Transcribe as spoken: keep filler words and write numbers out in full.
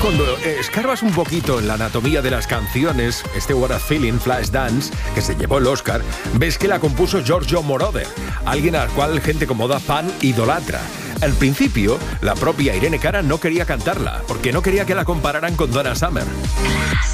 cuando escarbas un poquito en la anatomía de las canciones, este What a Feeling, Flashdance, que se llevó el Oscar, ves que la compuso Giorgio Moroder, alguien al cual gente como Daft Punk idolatra. Al principio, la propia Irene Cara no quería cantarla, porque no quería que la compararan con Donna Summer.